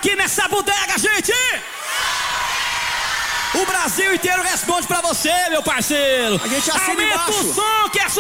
aqui nessa bodega, gente! O Brasil inteiro responde pra você, meu parceiro! A gente assina aumenta embaixo. o som que é